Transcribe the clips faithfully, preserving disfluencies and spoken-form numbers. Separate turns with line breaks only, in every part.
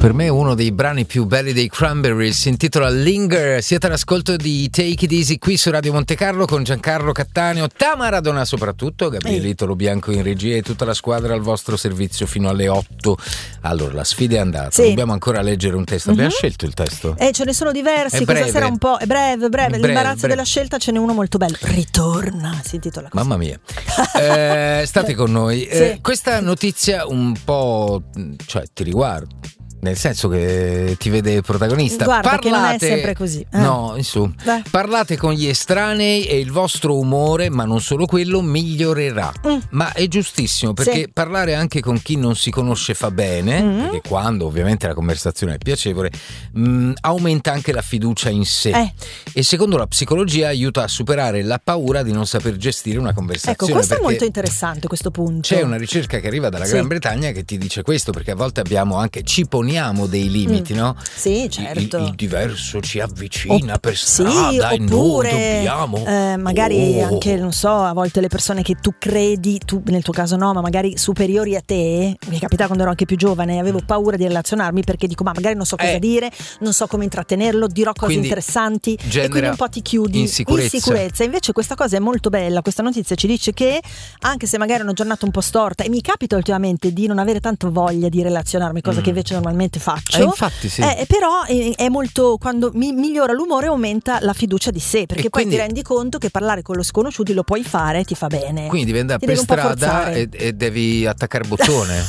Per me uno dei brani più belli dei Cranberries si intitola Linger. Siete all'ascolto di Take It Easy qui su Radio Monte Carlo con Giancarlo Cattaneo, Tamara Donna soprattutto, Gabrielito Lo Bianco in regia e tutta la squadra al vostro servizio fino alle otto. Allora, la sfida è andata, sì. Dobbiamo ancora leggere un testo. Abbiamo mm-hmm. scelto il testo?
Eh, ce ne sono diversi, questa sera un po', è breve, breve, breve l'imbarazzo breve. della scelta, ce n'è uno molto bello. Ritorna, si intitola così.
Mamma mia. eh, state con noi. Sì. Eh, questa notizia un po', cioè ti riguarda. Nel senso che ti vede protagonista.
Guarda,
parlate,
che non è sempre così. Eh.
No, insomma, Beh. parlate con gli estranei e il vostro umore, ma non solo quello, migliorerà. Mm. Ma è giustissimo, perché sì. parlare anche con chi non si conosce fa bene, mm. perché quando ovviamente la conversazione è piacevole, mh, aumenta anche la fiducia in sé. Eh. E secondo la psicologia aiuta a superare la paura di non saper gestire una conversazione.
Ecco, questo è molto interessante, questo punto.
C'è una ricerca che arriva dalla sì. Gran Bretagna che ti dice questo, perché a volte abbiamo anche, ci poniamo dei limiti, mm. no?
Sì, certo.
Il, il diverso ci avvicina o, per strada
sì,
e
oppure,
noi dobbiamo
eh, magari
oh.
anche, non so, a volte le persone che tu credi, tu nel tuo caso no, ma magari superiori a te, mi è capitato quando ero anche più giovane, avevo paura di relazionarmi perché dico, ma magari non so cosa eh. dire, non so come intrattenerlo, dirò cose quindi interessanti e quindi un po' ti chiudi
in sicurezza.
in sicurezza. Invece questa cosa è molto bella, questa notizia ci dice che anche se magari è una giornata un po' storta, e mi capita ultimamente di non avere tanto voglia di relazionarmi, cosa mm. che invece normalmente faccio.
Eh, infatti sì.
eh, però è, è molto, quando mi migliora l'umore aumenta la fiducia di sé, perché e poi quindi, ti rendi conto che parlare con lo sconosciuti lo puoi fare, ti fa bene.
Quindi devi andare ti per strada e, e devi attaccare bottone.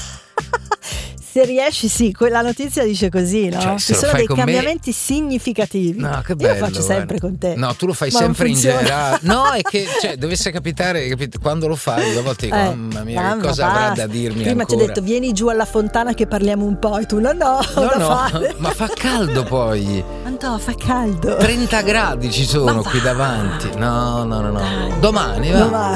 Se riesci, sì, quella notizia dice così, no?
Cioè,
ci sono dei cambiamenti
me...
significativi.
No, che bello.
Io lo faccio sempre
guarda.
con te.
No, tu lo fai
Ma
sempre in generale. No, è che cioè, dovesse capitare, capito? Quando lo fai, a volte dico,
eh,
mamma mia,
mamma,
che cosa
basta.
avrà da dirmi
Prima
ancora?
ti ho detto, vieni giù alla fontana che parliamo un po', e tu no, no,
no,
da
no
fare.
Ma fa caldo poi.
Antò, fa caldo.
trenta gradi ci sono qui davanti. No, no, no, no. Dai. Domani, va.
Domani.